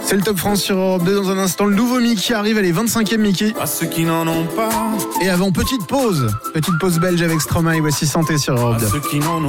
C'est le Top France sur Europe 2. Dans un instant, le nouveau Mickey arrive. Elle est 25e Mickey. À ceux qui n'en ont pas. Et avant, petite pause belge avec Stromae. Voici Santé sur Europe 2. À ceux qui n'en ont